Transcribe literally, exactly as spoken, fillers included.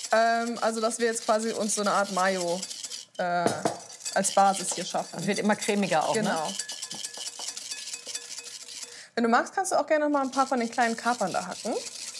Ähm, also, dass wir jetzt quasi uns so eine Art Mayo äh, als Basis hier schaffen. Das wird immer cremiger auch, genau. ne? Wenn du magst, kannst du auch gerne noch mal ein paar von den kleinen Kapern da hacken.